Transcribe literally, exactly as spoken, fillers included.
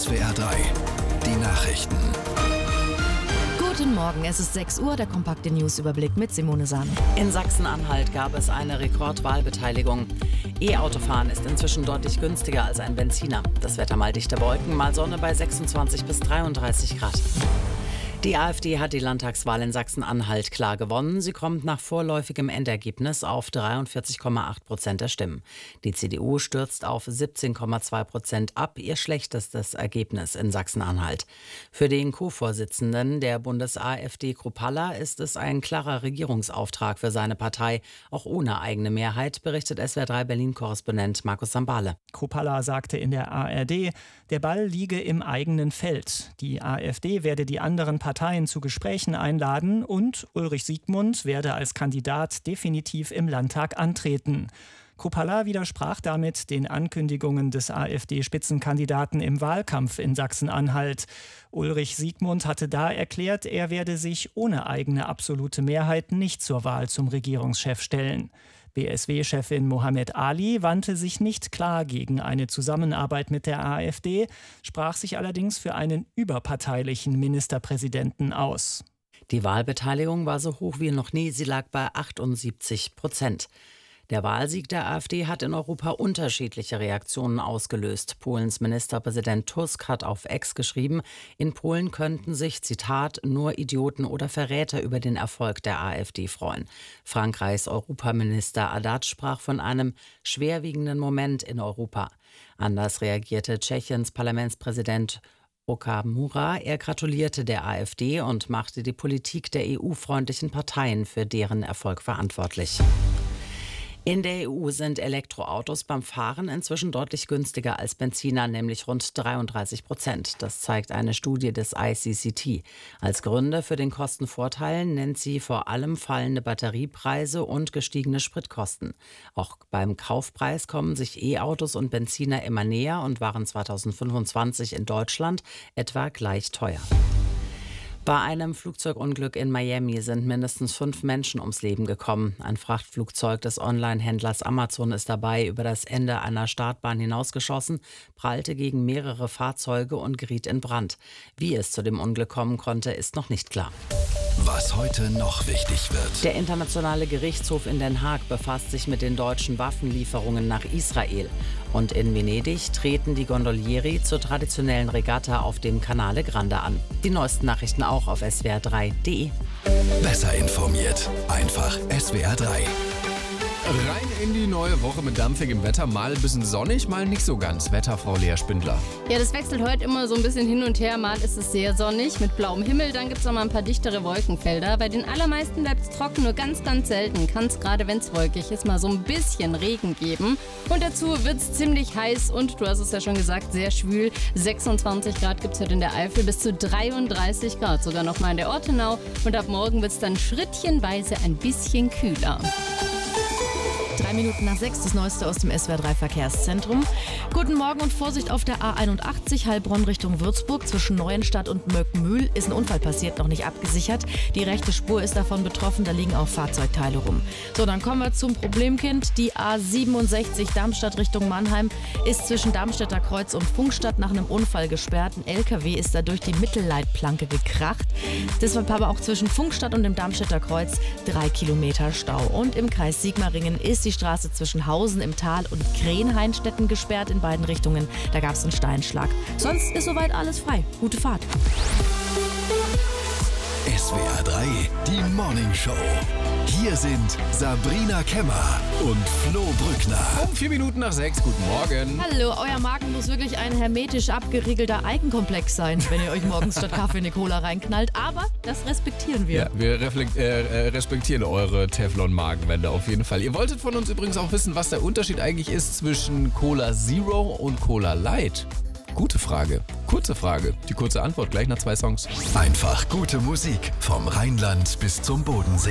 S W R drei, die Nachrichten. Guten Morgen, es ist sechs Uhr, der kompakte Newsüberblick mit Simone Sahn. In Sachsen-Anhalt gab es eine Rekordwahlbeteiligung. E-Autofahren ist inzwischen deutlich günstiger als ein Benziner. Das Wetter mal dichte Wolken, mal Sonne bei sechsundzwanzig bis dreiunddreißig Grad. Die AfD hat die Landtagswahl in Sachsen-Anhalt klar gewonnen. Sie kommt nach vorläufigem Endergebnis auf dreiundvierzig Komma acht Prozent der Stimmen. Die C D U stürzt auf siebzehn Komma zwei Prozent ab, ihr schlechtestes Ergebnis in Sachsen-Anhalt. Für den Co-Vorsitzenden der Bundes-AfD Kruppalla ist es ein klarer Regierungsauftrag für seine Partei, auch ohne eigene Mehrheit, berichtet S W R drei Berlin-Korrespondent Markus Sambale. Kruppalla sagte in der A R D, der Ball liege im eigenen Feld. Die AfD werde die anderen Parteien zu Gesprächen einladen und Ulrich Siegmund werde als Kandidat definitiv im Landtag antreten. Kruppalla widersprach damit den Ankündigungen des AfD-Spitzenkandidaten im Wahlkampf in Sachsen-Anhalt. Ulrich Siegmund hatte da erklärt, er werde sich ohne eigene absolute Mehrheit nicht zur Wahl zum Regierungschef stellen. B S W-Chefin Mohammed Ali wandte sich nicht klar gegen eine Zusammenarbeit mit der AfD, sprach sich allerdings für einen überparteilichen Ministerpräsidenten aus. Die Wahlbeteiligung war so hoch wie noch nie, sie lag bei achtundsiebzig Prozent. Der Wahlsieg der AfD hat in Europa unterschiedliche Reaktionen ausgelöst. Polens Ministerpräsident Tusk hat auf X geschrieben, in Polen könnten sich, Zitat, nur Idioten oder Verräter über den Erfolg der AfD freuen. Frankreichs Europaminister Haddad sprach von einem schwerwiegenden Moment in Europa. Anders reagierte Tschechiens Parlamentspräsident Okamura. Er gratulierte der AfD und machte die Politik der E U-freundlichen Parteien für deren Erfolg verantwortlich. In der E U sind Elektroautos beim Fahren inzwischen deutlich günstiger als Benziner, nämlich rund dreiunddreißig Prozent. Das zeigt eine Studie des I C C T. Als Gründe für den Kostenvorteil nennt sie vor allem fallende Batteriepreise und gestiegene Spritkosten. Auch beim Kaufpreis kommen sich E-Autos und Benziner immer näher und waren zweitausendfünfundzwanzig in Deutschland etwa gleich teuer. Bei einem Flugzeugunglück in Miami sind mindestens fünf Menschen ums Leben gekommen. Ein Frachtflugzeug des Online-Händlers Amazon ist dabei über das Ende einer Startbahn hinausgeschossen, prallte gegen mehrere Fahrzeuge und geriet in Brand. Wie es zu dem Unglück kommen konnte, ist noch nicht klar. Was heute noch wichtig wird. Der Internationale Gerichtshof in Den Haag befasst sich mit den deutschen Waffenlieferungen nach Israel. Und in Venedig treten die Gondolieri zur traditionellen Regatta auf dem Canale Grande an. Die neuesten Nachrichten auch auf S W R drei Punkt de. Besser informiert. Einfach S W R drei. Rein in die neue Woche mit dampfigem Wetter. Mal ein bisschen sonnig, mal nicht so ganz. Wetterfrau Lea Spindler. Ja, das wechselt heute immer so ein bisschen hin und her. Mal ist es sehr sonnig mit blauem Himmel, dann gibt es noch mal ein paar dichtere Wolkenfelder. Bei den allermeisten bleibt es trocken, nur ganz, ganz selten kann es, gerade wenn es wolkig ist, mal so ein bisschen Regen geben. Und dazu wird es ziemlich heiß und, du hast es ja schon gesagt, sehr schwül. sechsundzwanzig Grad gibt es heute in der Eifel, bis zu dreiunddreißig Grad, sogar noch mal in der Ortenau. Und ab morgen wird es dann schrittchenweise ein bisschen kühler. Drei Minuten nach sechs, das Neueste aus dem S W R drei Verkehrszentrum. Guten Morgen und Vorsicht auf der A einundachtzig, Heilbronn Richtung Würzburg. Zwischen Neuenstadt und Möckenmühl ist ein Unfall passiert, noch nicht abgesichert. Die rechte Spur ist davon betroffen, da liegen auch Fahrzeugteile rum. So, dann kommen wir zum Problemkind. Die A siebenundsechzig Darmstadt Richtung Mannheim ist zwischen Darmstädter Kreuz und Funkstadt nach einem Unfall gesperrt. Ein L K W ist da durch die Mittelleitplanke gekracht. Deshalb aber auch zwischen Funkstadt und dem Darmstädter Kreuz drei Kilometer Stau. Und im Kreis Sigmaringen ist die Straße zwischen Hausen im Tal und Krenheinstetten gesperrt in beiden Richtungen. Da gab es einen Steinschlag. Sonst ist soweit alles frei. Gute Fahrt. S W R drei, die Morning Show. Hier sind Sabrina Kemmer und Flo Brückner. Um vier Minuten nach sechs, guten Morgen. Hallo, euer Magen muss wirklich ein hermetisch abgeriegelter Eigenkomplex sein, wenn ihr euch morgens statt Kaffee eine Cola reinknallt. Aber das respektieren wir. Ja, wir reflekt, äh, respektieren eure Teflon-Magenwände auf jeden Fall. Ihr wolltet von uns übrigens auch wissen, was der Unterschied eigentlich ist zwischen Cola Zero und Cola Light. Gute Frage. Kurze Frage. Die kurze Antwort gleich nach zwei Songs. Einfach gute Musik vom Rheinland bis zum Bodensee.